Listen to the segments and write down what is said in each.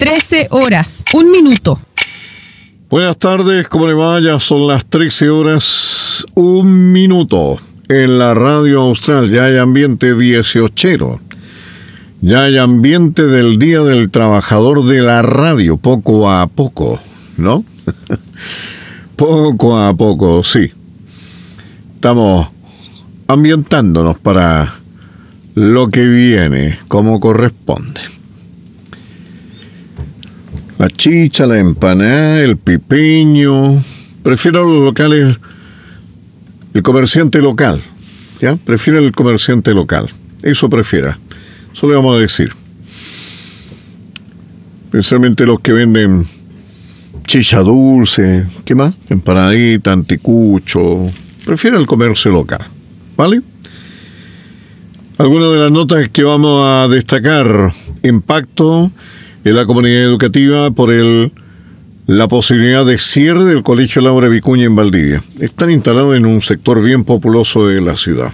13 horas, 1 minuto. Buenas tardes, ¿cómo le va? Ya son las 13 horas, 1 minuto. En la Radio Austral ya hay ambiente 18. Ya hay ambiente del Día del Trabajador de la Radio, poco a poco, ¿no? Poco a poco, sí. Estamos ambientándonos para lo que viene, como corresponde. La chicha, la empanada, el pipeño. Prefiero los locales, el comerciante local, ¿ya? Prefiero el comerciante local. Eso prefiera. Eso le vamos a decir. Especialmente los que venden chicha dulce, ¿qué más? Empanadita, anticucho. Prefiero el comercio local, ¿vale? Algunas de las notas que vamos a destacar: impacto en la comunidad educativa por la posibilidad de cierre del Colegio Laura Vicuña en Valdivia. Están instalados en un sector bien populoso de la ciudad.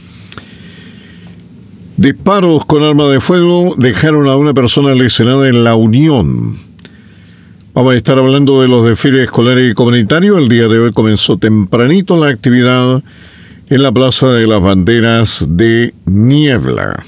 Disparos con arma de fuego dejaron a una persona lesionada en La Unión. Vamos a estar hablando de los desfiles escolares y comunitarios. El día de hoy comenzó tempranito la actividad en la Plaza de las Banderas de Niebla.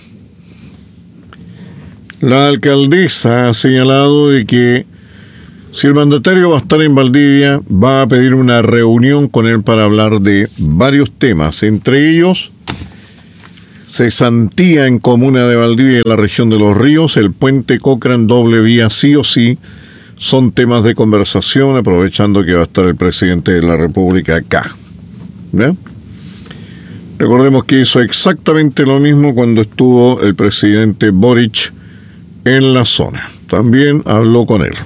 La alcaldesa ha señalado de que si el mandatario va a estar en Valdivia, va a pedir una reunión con él para hablar de varios temas, entre ellos cesantía en comuna de Valdivia y la región de Los Ríos, el puente Cochrane doble vía sí o sí, son temas de conversación, aprovechando que va a estar el presidente de la República acá. ¿Ve? Recordemos que hizo exactamente lo mismo cuando estuvo el presidente Boric en la zona. También habló con él.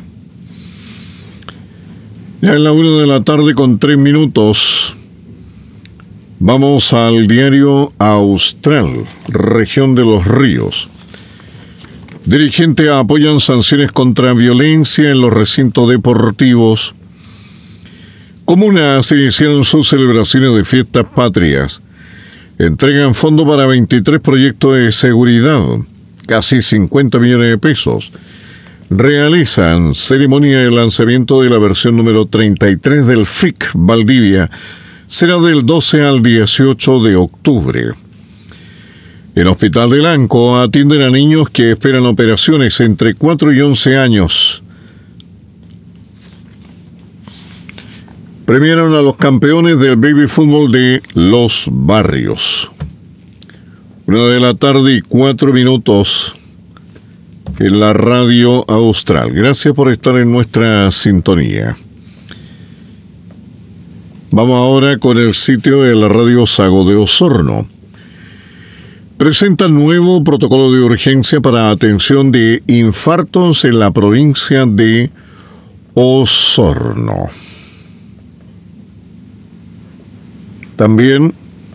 Ya en la 1 de la tarde con 3 minutos... Vamos al diario Austral, región de Los Ríos. Dirigentes apoyan sanciones contra violencia en los recintos deportivos. Comunas iniciaron sus celebraciones de fiestas patrias. Entregan fondos para 23 proyectos de seguridad, casi 50 millones de pesos. Realizan ceremonia de lanzamiento de la versión número 33 del FIC Valdivia. Será del 12 al 18 de octubre. En Hospital del Anco atienden a niños que esperan operaciones entre 4 y 11 años. Premiaron a los campeones del baby fútbol de los barrios. 1 de la tarde y 4 minutos en la Radio Austral. Gracias por estar en nuestra sintonía. Vamos ahora con el sitio de la Radio Sago de Osorno. Presenta nuevo protocolo de urgencia para atención de infartos en la provincia de Osorno. También,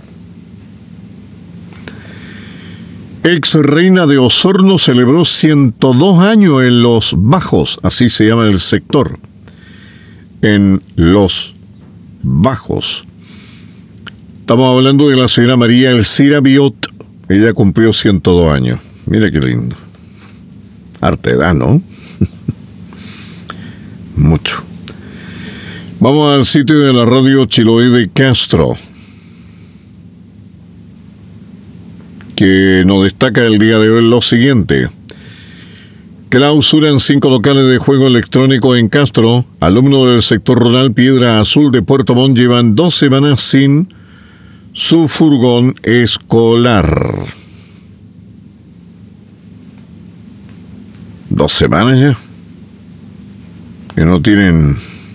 ex reina de Osorno celebró 102 años en Los Bajos, así se llama el sector, en Los Bajos. Estamos hablando de la señora María Elcira Biot. Ella cumplió 102 años. Mira qué lindo. Harta edad, ¿no? Mucho. Vamos al sitio de la Radio Chiloé de Castro, que nos destaca el día de hoy lo siguiente: clausuran 5 locales de juego electrónico en Castro. Alumnos del sector rural Piedra Azul de Puerto Montt llevan 2 semanas sin su furgón escolar. 2 semanas ya que no tienen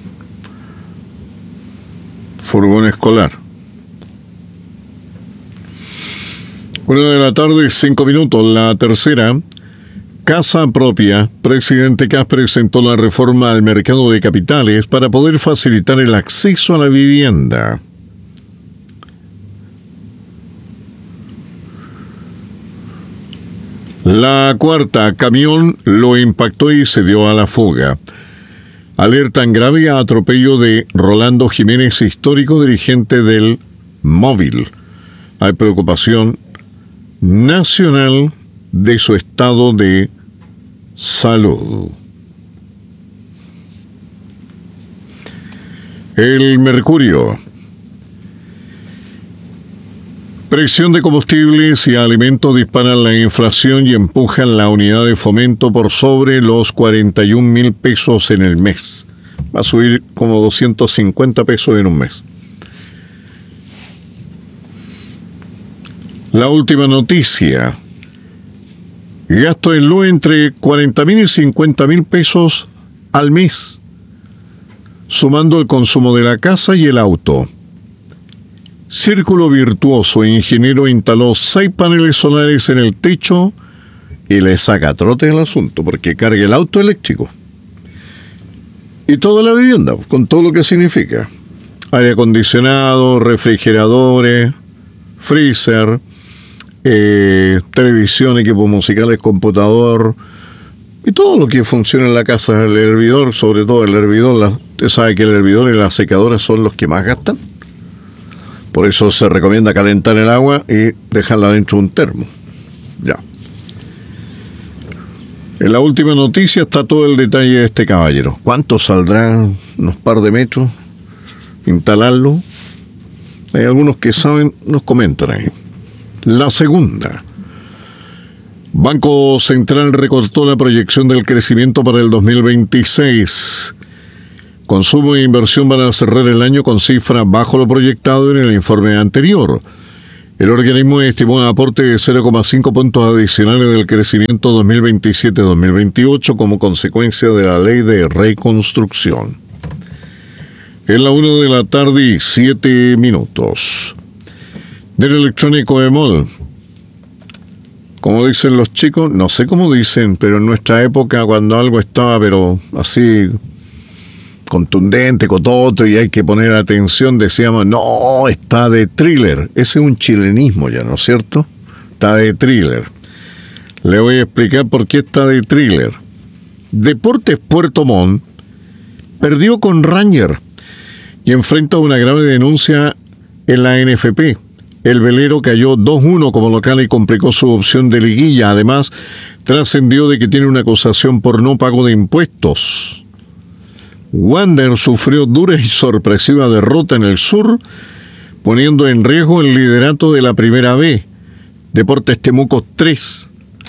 furgón escolar. 1 de la tarde, 5 minutos. La tercera. Casa propia. Presidente Kast presentó la reforma al mercado de capitales para poder facilitar el acceso a la vivienda. La cuarta, camión lo impactó y se dio a la fuga. Alertan grave a atropello de Rolando Jiménez, histórico dirigente del Móvil. Hay preocupación nacional de su estado de salud. El Mercurio. Presión de combustibles y alimentos disparan la inflación y empujan la unidad de fomento por sobre los 41.000 pesos en el mes. Va a subir como 250 pesos en un mes. La última noticia. Gasto en luz entre 40.000 y 50.000 pesos al mes, sumando el consumo de la casa y el auto. Círculo Virtuoso, ingeniero, instaló 6 paneles solares en el techo y le saca trote el asunto, porque carga el auto eléctrico. Y toda la vivienda, con todo lo que significa. Aire acondicionado, refrigeradores, freezer, televisión, equipos musicales, computador, y todo lo que funciona en la casa. El hervidor, sobre todo el hervidor, usted sabe que el hervidor y las secadoras son los que más gastan. Por eso se recomienda calentar el agua y dejarla dentro de un termo. Ya. En la última noticia está todo el detalle de este caballero. ¿Cuánto saldrá? ¿Unos par de metros? ¿Instalarlo? Hay algunos que saben, nos comentan ahí. La segunda. Banco Central recortó la proyección del crecimiento para el 2026. Consumo e inversión van a cerrar el año con cifras bajo lo proyectado en el informe anterior. El organismo estimó un aporte de 0,5 puntos adicionales del crecimiento 2027-2028 como consecuencia de la ley de reconstrucción. Es la 1 de la tarde y 7 minutos. Del electrónico Emol. Como dicen los chicos, no sé cómo dicen, pero en nuestra época cuando algo estaba, pero así contundente, cototo, y hay que poner atención, decíamos, no, está de thriller. Ese es un chilenismo ya, ¿no es cierto? Está de thriller. Le voy a explicar por qué está de thriller. Deportes Puerto Montt perdió con Ranger y enfrenta una grave denuncia en la NFP. El velero cayó 2-1 como local y complicó su opción de liguilla. Además, trascendió de que tiene una acusación por no pago de impuestos. Wander sufrió dura y sorpresiva derrota en el sur, poniendo en riesgo el liderato de la Primera B. Deportes Temuco 3.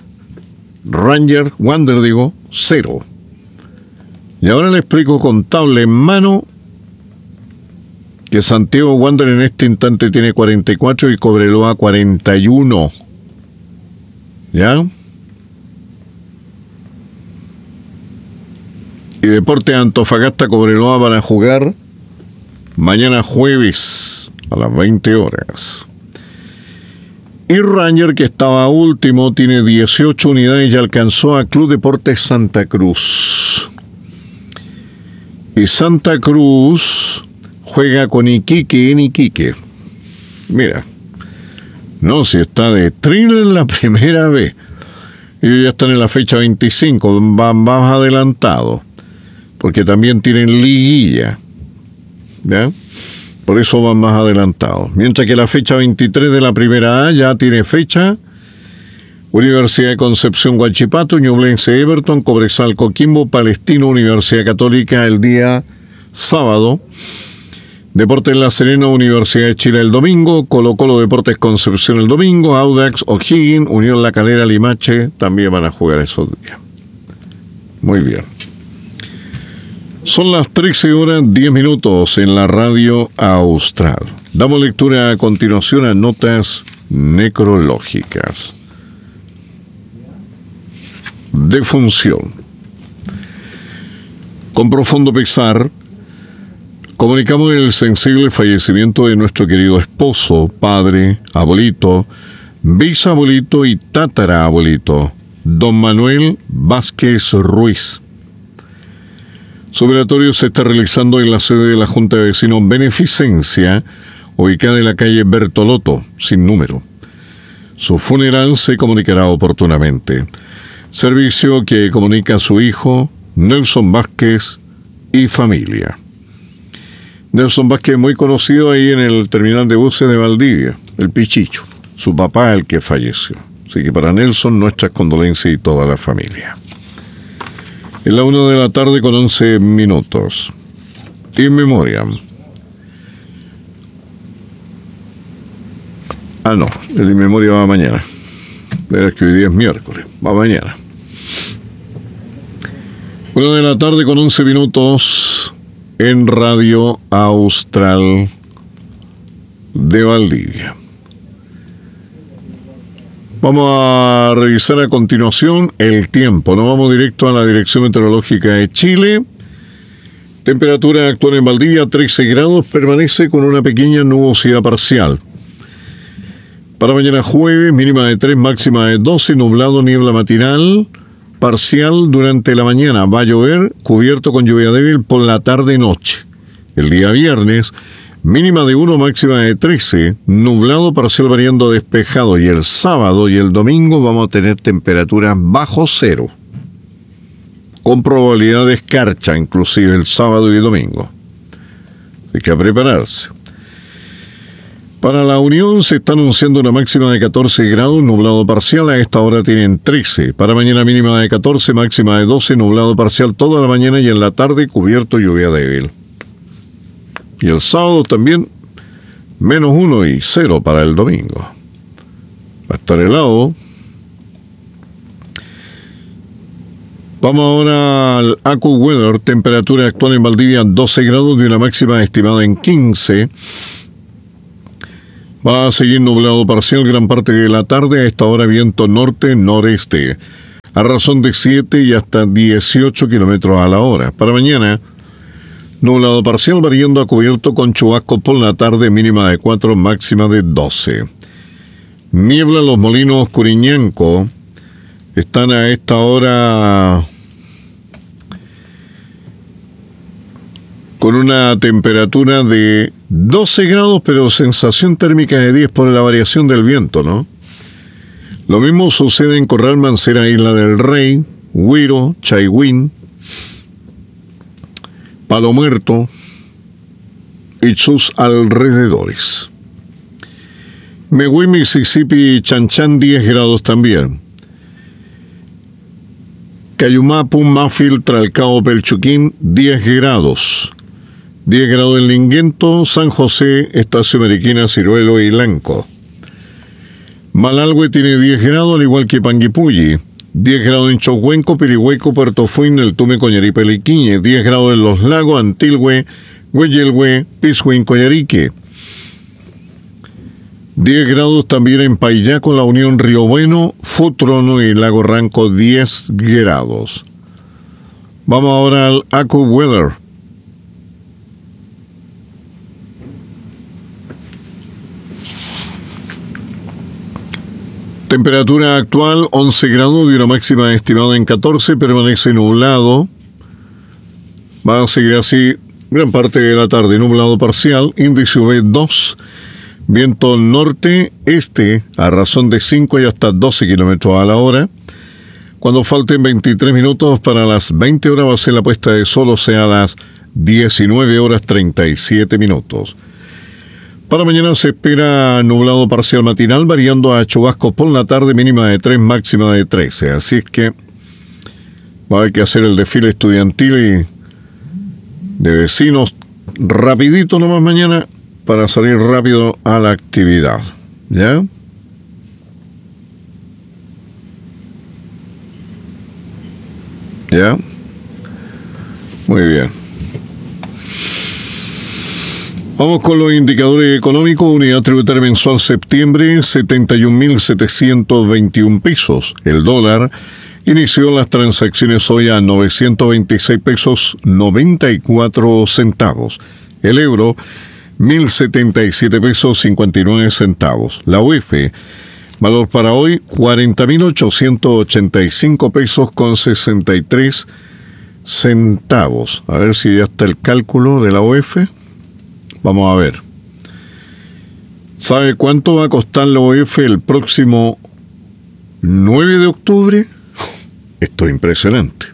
Wander 0. Y ahora le explico con tabla en mano que Santiago Wander en este instante tiene 44 y Cobreloa 41. ¿Ya? Y Deportes Antofagasta Cobreloa van a jugar mañana jueves a las 20 horas. Y Ranger, que estaba último, tiene 18 unidades y alcanzó a Club Deportes Santa Cruz. Y Santa Cruz juega con Iquique en Iquique. Mira, no, si está de thriller en la Primera vez. Y ya están en la fecha 25, van más adelantados, porque también tienen liguilla, ¿ya? Por eso van más adelantados. Mientras que la fecha 23 de la Primera A ya tiene fecha. Universidad de Concepción Huachipato, Ñublense Everton, Cobresal Coquimbo, Palestino, Universidad Católica el día sábado. Deportes La Serena, Universidad de Chile el domingo, Colo-Colo Deportes Concepción el domingo, Audax O'Higgins, Unión La Calera Limache también van a jugar esos días. Muy bien. Son las 13:10 en la radio Austral. Damos lectura a continuación a notas necrológicas. Defunción. Con profundo pesar, comunicamos el sensible fallecimiento de nuestro querido esposo, padre, abuelito, bisabuelito y tatarabuelito, don Manuel Vázquez Ruiz. Su velatorio se está realizando en la sede de la Junta de Vecinos Beneficencia, ubicada en la calle Bertolotto, sin número. Su funeral se comunicará oportunamente. Servicio que comunica a su hijo, Nelson Vázquez, y familia. Nelson Vázquez, muy conocido ahí en el terminal de buses de Valdivia, el Pichicho, su papá el que falleció. Así que para Nelson, nuestras condolencias y toda la familia. En la 1 de la tarde con 11 minutos. In memoriam. No, el In Memoria va mañana. Pero es que hoy día es miércoles, va mañana. 1:00 con 11 minutos en Radio Austral de Valdivia. Vamos a revisar a continuación el tiempo. Nos vamos directo a la Dirección Meteorológica de Chile. Temperatura actual en Valdivia, 13 grados, permanece con una pequeña nubosidad parcial. Para mañana jueves, mínima de 3, máxima de 12, nublado, niebla matinal, parcial durante la mañana. Va a llover, cubierto con lluvia débil por la tarde y noche. El día viernes, mínima de 1, máxima de 13, nublado, parcial variando despejado. Y el sábado y el domingo vamos a tener temperaturas bajo cero, con probabilidad de escarcha, inclusive el sábado y el domingo. Hay que prepararse. Para la Unión se está anunciando una máxima de 14 grados, nublado parcial, a esta hora tienen 13. Para mañana mínima de 14, máxima de 12, nublado parcial toda la mañana y en la tarde cubierto lluvia débil. Y el sábado también -1 y 0 para el domingo. Va a estar helado. Vamos ahora al AccuWeather. Temperatura actual en Valdivia 12 grados de una máxima estimada en 15. Va a seguir nublado parcial gran parte de la tarde. A esta hora viento norte-noreste a razón de 7 y hasta 18 kilómetros a la hora. Para mañana, nublado parcial variando a cubierto con chubascos por la tarde, mínima de 4, máxima de 12. Niebla los Molinos Curiñanco. Están a esta hora con una temperatura de 12 grados, pero sensación térmica de 10 por la variación del viento, ¿no? Lo mismo sucede en Corral Mancera, Isla del Rey, Huiro, Chaihuín, Palo Muerto y sus alrededores. Megüey, Mississippi, Chanchán, 10 grados también. Cayumapu, Mafil, Tralcao, Pelchuquín, 10 grados. 10 grados en Linguento, San José, Estacio Mariquina, Ciruelo y Lanco. Malalhue tiene 10 grados, al igual que Panguipulli. 10 grados en Chocuenco, Pirihueco, Puerto Fuín, El Tume, Coñaripe, Liquiñe. 10 grados en Los Lagos, Antilhue, Güeyelhue, Pishuín, Coñarique. 10 grados también en Paillaco, La Unión, Río Bueno, Futrono y Lago Ranco, 10 grados. Vamos ahora al AccuWeather. Temperatura actual 11 grados de una máxima estimada en 14, permanece nublado. Va a seguir así gran parte de la tarde, nublado parcial, índice UV 2, viento norte-este a razón de 5 y hasta 12 kilómetros a la hora. Cuando falten 23 minutos para las 20 horas va a ser la puesta de sol, o sea, a las 19 horas 37 minutos. Para mañana se espera nublado parcial matinal, variando a chubascos por la tarde, mínima de 3, máxima de 13. Así es que va a haber que hacer el desfile estudiantil y de vecinos rapidito nomás mañana para salir rápido a la actividad. ¿Ya? ¿Ya? Muy bien. Vamos con los indicadores económicos. Unidad tributaria mensual septiembre, 71.721 pesos. El dólar inició las transacciones hoy a 926 pesos 94 centavos. El euro, 1.077 pesos 59 centavos. La UF, valor para hoy, 40.885 pesos con 63 centavos. A ver si ya está el cálculo de la UF. Vamos a ver. ¿Sabe cuánto va a costar la OF el próximo 9 de octubre? Esto es impresionante.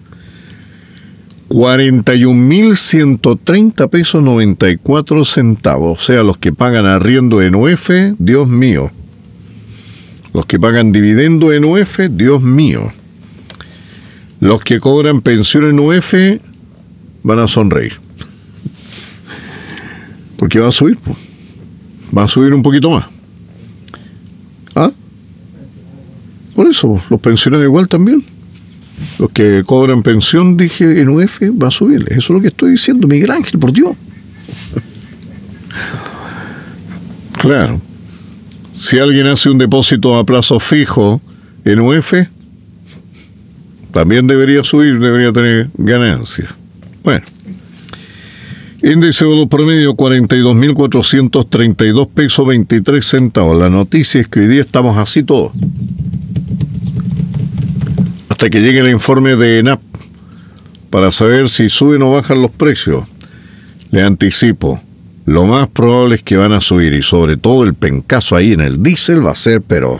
41.130 pesos 94 centavos. O sea, los que pagan arriendo en UF, Dios mío. Los que pagan dividendo en UF, Dios mío. Los que cobran pensión en UF van a sonreír. Porque va a subir, pues. Va a subir un poquito más. Por eso, los pensionados igual también. Los que cobran pensión, dije, en UF va a subir. Eso es lo que estoy diciendo, Miguel Ángel, por Dios. Claro. Si alguien hace un depósito a plazo fijo en UF, también debería subir, debería tener ganancias. Bueno. Índice de promedio 42.432 pesos 23 centavos. La noticia es que hoy día estamos así todos. Hasta que llegue el informe de ENAP para saber si suben o bajan los precios. Le anticipo, lo más probable es que van a subir, y sobre todo el pencazo ahí en el diésel va a ser, pero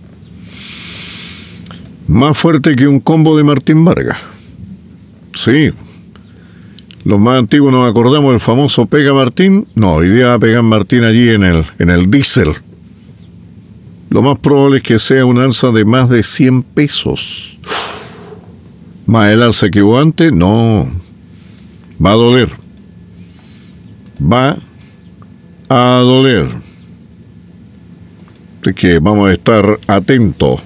más fuerte que un combo de Martín Vargas. Sí. Los más antiguos nos acordamos del famoso Pega Martín. No, hoy día va a pegar Martín allí en el diésel. Lo más probable es que sea un alza de más de 100 pesos. Más el alza que hubo antes, no. Va a doler. Va a doler. Así que vamos a estar atentos.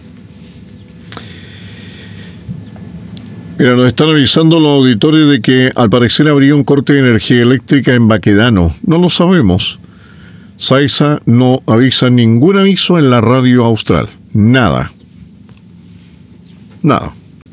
Mira, nos están avisando los auditores de que al parecer habría un corte de energía eléctrica en Baquedano. No lo sabemos. SAESA no avisa ningún aviso en la radio austral. Nada. Nada.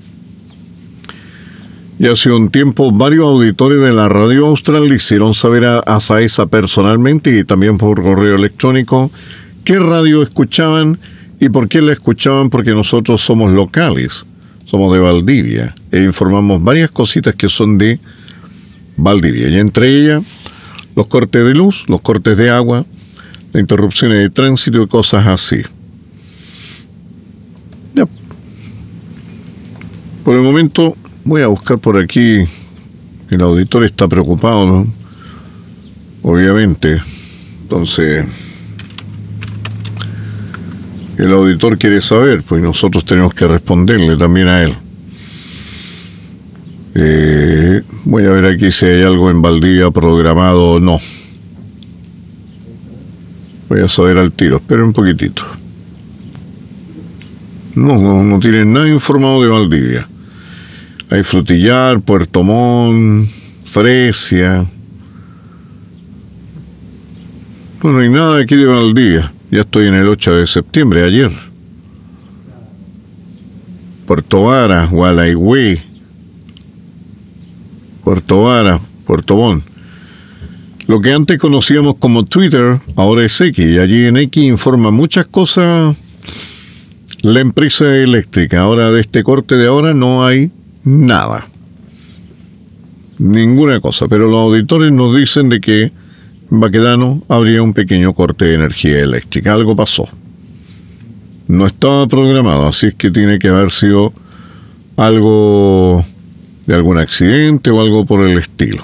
Y hace un tiempo varios auditores de la radio austral le hicieron saber a SAESA personalmente y también por correo electrónico qué radio escuchaban y por qué la escuchaban, porque nosotros somos locales. Somos de Valdivia e informamos varias cositas que son de Valdivia. Y entre ellas, los cortes de luz, los cortes de agua, las interrupciones de tránsito y cosas así. Ya. Por el momento, voy a buscar por aquí. El auditor está preocupado, ¿no? Obviamente. Entonces, el auditor quiere saber, pues nosotros tenemos que responderle también a él. Voy a ver aquí si hay algo en Valdivia programado o no. Voy a saber al tiro, espera un poquitito. No tienen nada informado de Valdivia. Hay Frutillar, Puerto Montt, Fresia. No hay nada aquí de Valdivia. Ya estoy en el 8 de septiembre, ayer. Puerto Vara, Gualeguay, Puerto Vara, Puerto Montt. Lo que antes conocíamos como Twitter, ahora es X. Y allí en X informa muchas cosas la empresa eléctrica. Ahora, de este corte de ahora, no hay nada. Ninguna cosa. Pero los auditores nos dicen de que en Baquedano habría un pequeño corte de energía eléctrica. Algo pasó. No estaba programado, así es que tiene que haber sido algo de algún accidente o algo por el estilo.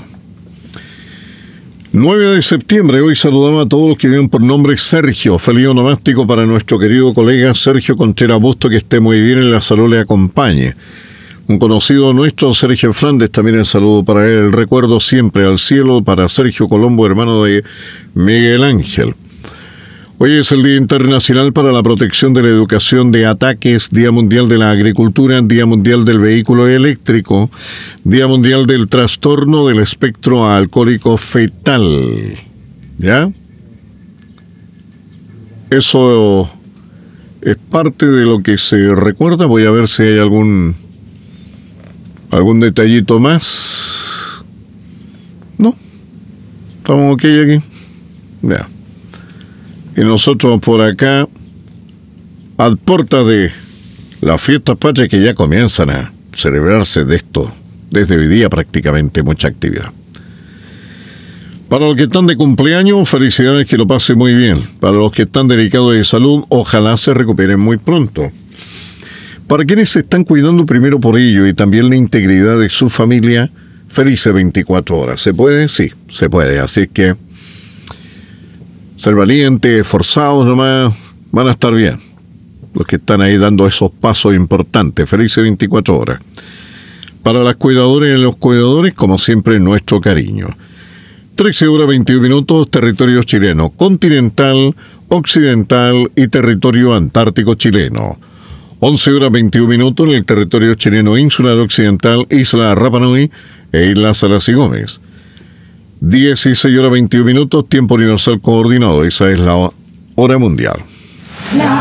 9 de septiembre, hoy saludamos a todos los que viven por nombre Sergio. Feliz onomástico para nuestro querido colega Sergio Conchera Busto, que esté muy bien y la salud le acompañe. Un conocido nuestro, Sergio Flandes, también el saludo para él. El recuerdo siempre al cielo para Sergio Colombo, hermano de Miguel Ángel. Hoy es el Día Internacional para la Protección de la Educación de Ataques, Día Mundial de la Agricultura, Día Mundial del Vehículo Eléctrico, Día Mundial del Trastorno del Espectro Alcohólico Fetal. ¿Ya? Eso es parte de lo que se recuerda. Voy a ver si hay algún detallito más. No, estamos ok aquí. Ya. Y nosotros por acá, a puerta de las fiestas patrias que ya comienzan a celebrarse de esto, desde hoy día prácticamente mucha actividad. Para los que están de cumpleaños, felicidades, que lo pasen muy bien. Para los que están delicados de salud, ojalá se recuperen muy pronto. Para quienes se están cuidando primero por ello y también la integridad de su familia, felices 24 horas. ¿Se puede? Sí, se puede. Así que ser valientes, esforzados nomás, van a estar bien. Los que están ahí dando esos pasos importantes. Felices 24 horas. Para las cuidadoras y los cuidadores, como siempre, nuestro cariño. 13 horas 21 minutos, territorio chileno, continental, occidental y territorio antártico chileno. 11 horas 21 minutos en el territorio chileno insular occidental, Isla Rapa Nui e Islas Salas y Gómez. 16 horas 21 minutos, tiempo universal coordinado. Esa es la hora mundial.